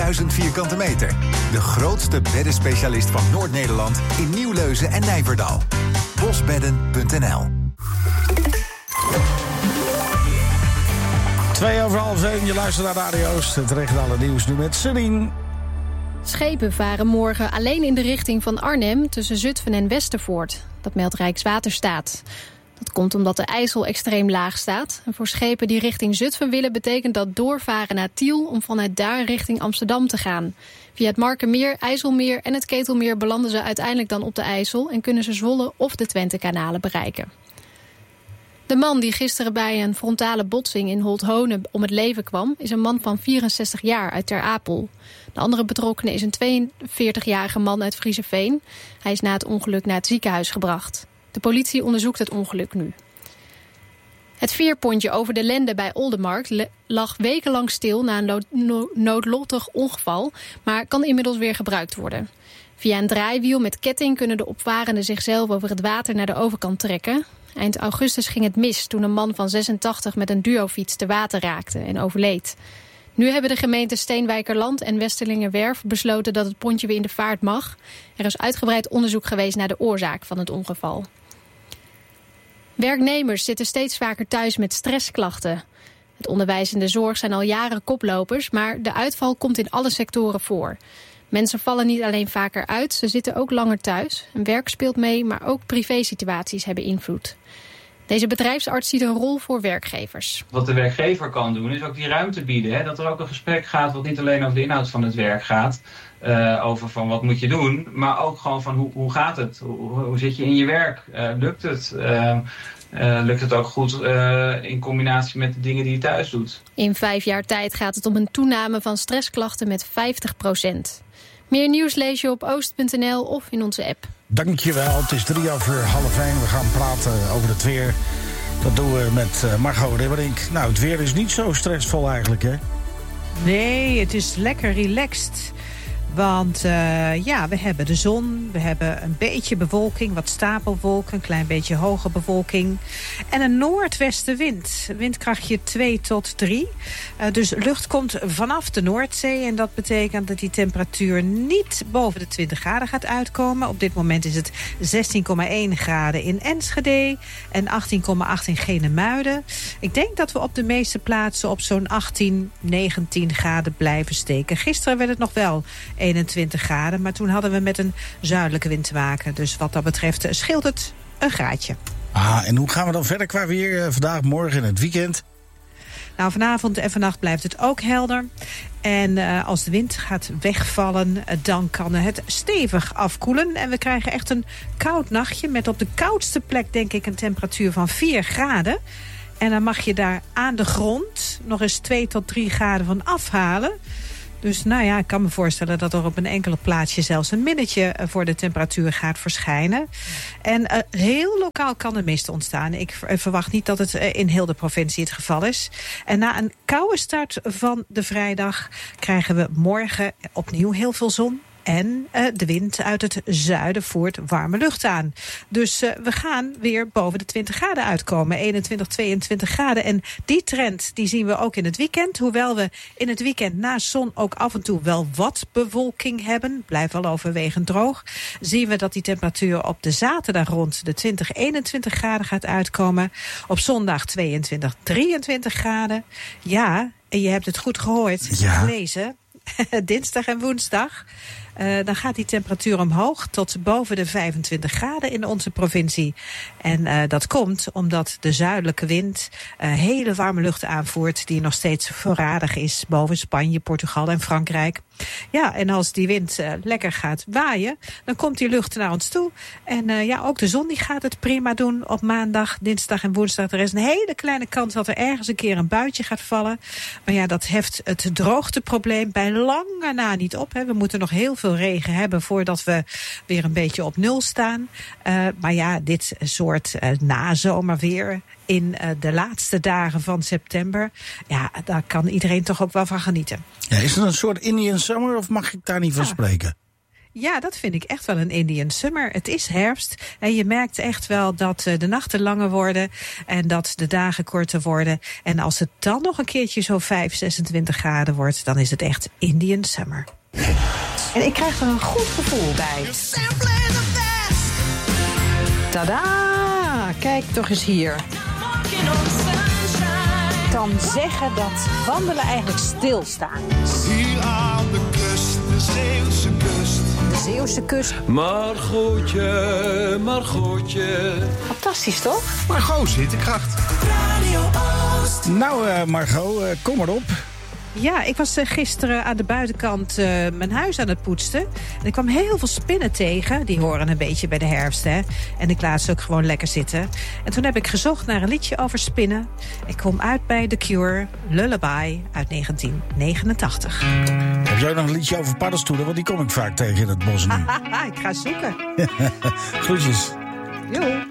1000 vierkante meter. De grootste beddenspecialist van Noord-Nederland in Nieuwleuzen en Nijverdal. Bosbedden.nl. 2:30, je luistert naar de Radio Oost. Het regionale nieuws nu met Celine. Schepen varen morgen alleen in de richting van Arnhem tussen Zutphen en Westervoort. Dat meldt Rijkswaterstaat. Dat komt omdat de IJssel extreem laag staat. En voor schepen die richting Zutphen willen betekent dat doorvaren naar Tiel om vanuit daar richting Amsterdam te gaan. Via het Markermeer, IJsselmeer en het Ketelmeer belanden ze uiteindelijk dan op de IJssel en kunnen ze Zwolle of de Twentekanalen bereiken. De man die gisteren bij een frontale botsing in Holthonen om het leven kwam, is een man van 64 jaar uit Ter Apel. De andere betrokkenen is een 42-jarige man uit Friezenveen. Hij is na het ongeluk naar het ziekenhuis gebracht. De politie onderzoekt het ongeluk nu. Het veerpontje over de Lende bij Oldenmarkt lag wekenlang stil na een noodlottig ongeval, maar kan inmiddels weer gebruikt worden. Via een draaiwiel met ketting kunnen de opvarenden zichzelf over het water naar de overkant trekken. Eind augustus ging het mis toen een man van 86 met een duofiets te water raakte en overleed. Nu hebben de gemeenten Steenwijkerland en Westerlingerwerf besloten dat het pontje weer in de vaart mag. Er is uitgebreid onderzoek geweest naar de oorzaak van het ongeval. Werknemers zitten steeds vaker thuis met stressklachten. Het onderwijs en de zorg zijn al jaren koplopers, maar de uitval komt in alle sectoren voor. Mensen vallen niet alleen vaker uit, ze zitten ook langer thuis. Werk speelt mee, maar ook privésituaties hebben invloed. Deze bedrijfsarts ziet een rol voor werkgevers. Wat de werkgever kan doen is ook die ruimte bieden. Hè? Dat er ook een gesprek gaat wat niet alleen over de inhoud van het werk gaat. Over van wat moet je doen. Maar ook gewoon van hoe gaat het? Hoe zit je in je werk? Lukt het? Lukt het ook goed in combinatie met de dingen die je thuis doet? In 5 jaar tijd gaat het om een toename van stressklachten met 50%. Meer nieuws lees je op oost.nl of in onze app. Dankjewel, het is 1:03. We gaan praten over het weer. Dat doen we met Margot Ribberink. Nou, het weer is niet zo stressvol eigenlijk, hè? Nee, het is lekker relaxed. Want we hebben de zon, we hebben een beetje bewolking, wat stapelwolken, een klein beetje hoge bewolking. En een noordwestenwind, windkrachtje 2 tot 3. Dus lucht komt vanaf de Noordzee en dat betekent dat die temperatuur niet boven de 20 graden gaat uitkomen. Op dit moment is het 16,1 graden in Enschede en 18,8 in Genemuiden. Ik denk dat we op de meeste plaatsen op zo'n 18, 19 graden blijven steken. Gisteren werd het nog wel 21 graden, maar toen hadden we met een zuidelijke wind te maken. Dus wat dat betreft scheelt het een graadje. En hoe gaan we dan verder qua weer vandaag, morgen en het weekend? Nou, vanavond en vannacht blijft het ook helder. En als de wind gaat wegvallen, dan kan het stevig afkoelen. En we krijgen echt een koud nachtje met op de koudste plek denk ik een temperatuur van 4 graden. En dan mag je daar aan de grond nog eens 2 tot 3 graden van afhalen. Dus nou ja, ik kan me voorstellen dat er op een enkele plaatsje zelfs een minnetje voor de temperatuur gaat verschijnen. En heel lokaal kan er mist ontstaan. Ik verwacht niet dat het in heel de provincie het geval is. En na een koude start van de vrijdag krijgen we morgen opnieuw heel veel zon. En de wind uit het zuiden voert warme lucht aan. Dus we gaan weer boven de 20 graden uitkomen. 21, 22 graden. En die trend die zien we ook in het weekend. Hoewel we in het weekend na zon ook af en toe wel wat bewolking hebben. Blijft wel overwegend droog. Zien we dat die temperatuur op de zaterdag rond de 20, 21 graden gaat uitkomen. Op zondag 22, 23 graden. Ja, en je hebt het goed gehoord. Gelezen. Dinsdag en woensdag. Dan gaat die temperatuur omhoog tot boven de 25 graden in onze provincie. En dat komt omdat de zuidelijke wind hele warme lucht aanvoert die nog steeds voorradig is boven Spanje, Portugal en Frankrijk. Ja, en als die wind lekker gaat waaien, dan komt die lucht naar ons toe. En ook de zon die gaat het prima doen op maandag, dinsdag en woensdag. Er is een hele kleine kans dat er ergens een keer een buitje gaat vallen. Maar ja, dat heft het droogteprobleem bij lange na niet op. Hè. We moeten nog heel veel regen hebben voordat we weer een beetje op nul staan. Maar ja, dit soort nazomerweer in de laatste dagen van september, ja, daar kan iedereen toch ook wel van genieten. Ja, is het een soort Indian Summer of mag ik daar niet van spreken? Ja, dat vind ik echt wel een Indian Summer. Het is herfst en je merkt echt wel dat de nachten langer worden en dat de dagen korter worden. En als het dan nog een keertje zo 26 graden wordt, dan is het echt Indian Summer. En ik krijg er een goed gevoel bij. Tada! Kijk toch eens hier. Ik kan zeggen dat wandelen eigenlijk stilstaan is. Hier aan de kust, de Zeeuwse kust. De Zeeuwse kust. Margotje. Fantastisch, toch? Margot, zittenkracht. Nou, Margot, kom maar op. Ja, ik was gisteren aan de buitenkant mijn huis aan het poetsen. En ik kwam heel veel spinnen tegen. Die horen een beetje bij de herfst, hè. En ik laat ze ook gewoon lekker zitten. En toen heb ik gezocht naar een liedje over spinnen. Ik kom uit bij The Cure, Lullaby uit 1989. Heb jij nog een liedje over paddenstoelen? Want die kom ik vaak tegen in het bos nu. Ik ga zoeken. Groetjes. Jo.